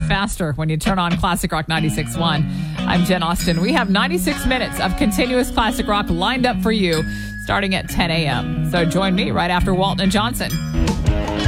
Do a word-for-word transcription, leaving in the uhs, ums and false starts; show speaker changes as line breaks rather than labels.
faster when you turn on Classic Rock ninety-six point one. I'm Jen Austen. We have ninety-six minutes of continuous classic rock lined up for you starting at ten a.m. So join me right after Walton and Johnson.